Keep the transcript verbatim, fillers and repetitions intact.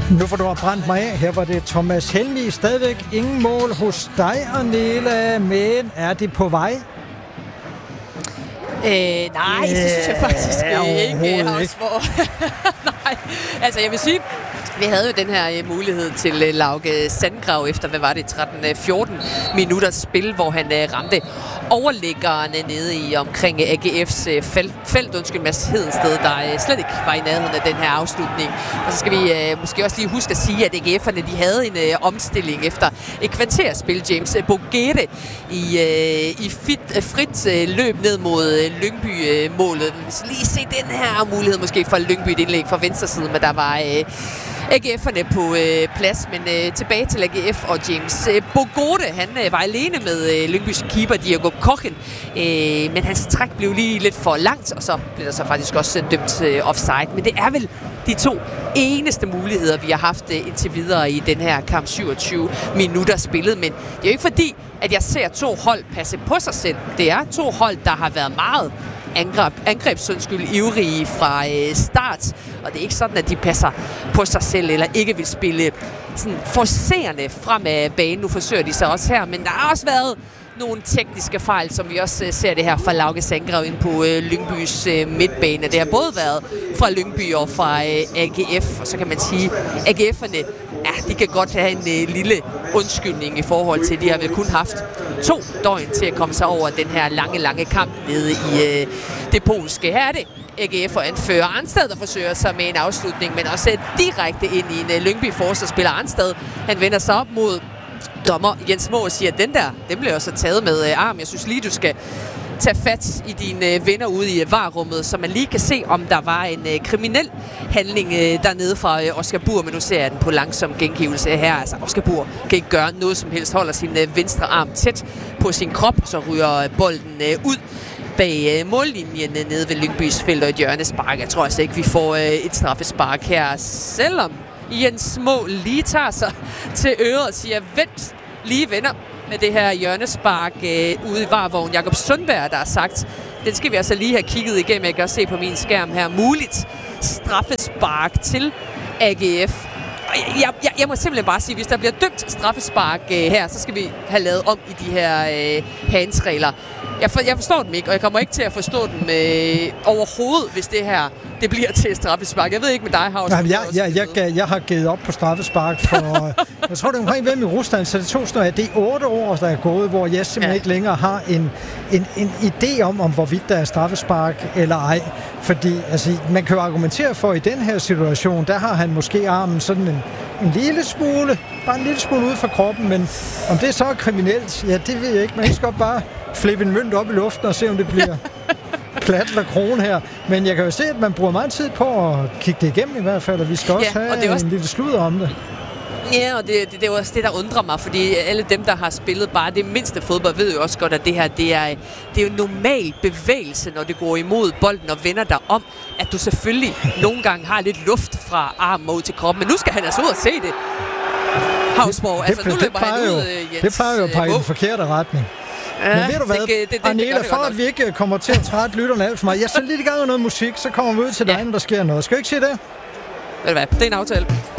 Nu får du have brændt mig af. Her var det Thomas Helmig. Stadigvæk ingen mål hos dig, Arnela, men er det på vej? Øh, nej, det synes jeg faktisk øh, ikke. Havsborg. Nej, altså jeg vil sige, vi havde jo den her uh, mulighed til uh, Lauke Sandgrav efter, hvad var det, tretten fjorten minutters spil, hvor han uh, ramte overliggerne nede i omkring uh, A G F's uh, felt, felt, undskyld, Mads Hedensted, der uh, slet ikke var i nærheden af den her afslutning. Og så skal vi uh, måske også lige huske at sige, at A G F'erne, de havde en uh, omstilling efter et kvarterspil. James Boguete i, uh, i fit, uh, frit uh, løb ned mod uh, Lyngby-målet. Uh, vi skal lige se den her mulighed måske for Lyngby, et indlæg fra venstre side, men der var Uh, A G F'erne på øh, plads, men øh, tilbage til A G F og James øh, Boguete. Han øh, var alene med øh, Lyngbys keeper Diego Kochen, øh, men hans træk blev lige lidt for langt, og så blev der så faktisk også øh, dømt øh, offside. Men det er vel de to eneste muligheder, vi har haft øh, indtil videre i den her kamp, syvogtyve minutter spillet. Men det er jo ikke fordi, at jeg ser to hold passe på sig selv. Det er to hold, der har været meget angreb, angrebsundskyld ivrige fra øh, start, og det er ikke sådan, at de passer på sig selv, eller ikke vil spille sådan forcerende frem af banen. Nu forsøger de sig også her, men der har også været nogle tekniske fejl, som vi også øh, ser det her fra Lauke Sandgrav ind på øh, Lyngbys øh, midtbane. Det har både været fra Lyngby og fra øh, A G F, og så kan man sige, A G F'erne, ja, de kan godt have en øh, lille undskyldning i forhold til, de har vel kun haft to døgn til at komme sig over den her lange, lange kamp nede i øh, det polske. Her er det A G F og anfører Arnstad, der forsøger sig med en afslutning, men også direkte ind i en uh, Lyngby-forsvarsspiller. Arnstad, han vender sig op mod dommer Jens Moe og siger, at den der, den bliver også taget med uh, arm. Jeg synes lige, du skal tage fat i dine uh, venner ude i uh, varerummet, så man lige kan se, om der var en uh, kriminel handling uh, dernede fra uh, Oscar Bur, men nu ser jeg den på langsom gengivelse her. Altså, Oscar Bur kan ikke gøre noget som helst, holder sin uh, venstre arm tæt på sin krop, så ryger uh, bolden uh, ud bag øh, mållinjen nede ved Lyngbys felt og et hjørnespark. Jeg tror altså ikke, vi får øh, et straffespark her, selvom Jens Moe lige tager sig til øret og siger, vent, lige venner med det her hjørnespark øh, ude i varevognen. Jakob Sundberg, der har sagt, den skal vi altså lige have kigget igennem. Jeg kan også se på min skærm her. Muligt straffespark til A G F. Jeg, jeg, jeg må simpelthen bare sige, hvis der bliver dømt straffespark øh, her, så skal vi have lavet om i de her øh, handsregler. Jeg, for, jeg forstår dem ikke, og jeg kommer ikke til at forstå dem øh, overhovedet, hvis det her det bliver til straffespark. Jeg ved ikke med dig, Havs. Nej, jeg, jeg, jeg, jeg, jeg har givet op på straffespark for, jeg tror det er omkring hvem i Rusland, så det to steder. Det er otte år, der er gået, hvor jeg simpelthen ja. ikke længere har en, en, en idé om, om hvorvidt der er straffespark eller ej. Fordi altså, man kan jo argumentere for, at i den her situation, der har han måske armen sådan en, en lille smule, bare en lille smule ude fra kroppen, men om det så er kriminelt, ja, det ved jeg ikke. Man skal godt bare flippe en mønt op i luften og se, om det bliver plat eller krone her. Men jeg kan jo se, at man bruger meget tid på at kigge det igennem i hvert fald, og vi skal også ja, have også en lille sludder om det. Ja, og det, det, det er jo også det, der undrer mig, fordi alle dem, der har spillet bare det mindste fodbold, ved jo også godt, at det her, det er, det er jo normal bevægelse, når det går imod bolden og vender dig om, at du selvfølgelig nogle gange har lidt luft fra armen ud til kroppen, men nu skal han altså ud og se det. Havsborg, altså nu løber han ud, Jens. Det plejer jo at pege i den forkerte retning. Ja, men ved du hvad, det, det, det, Arnela, det for at vi ikke kommer til at trætte lytterne alt for meget, jeg sætter lidt i gang med noget musik, så kommer vi ud til dig, ja. når der sker noget. Skal vi ikke se det? Ved du hvad, det er en aftale.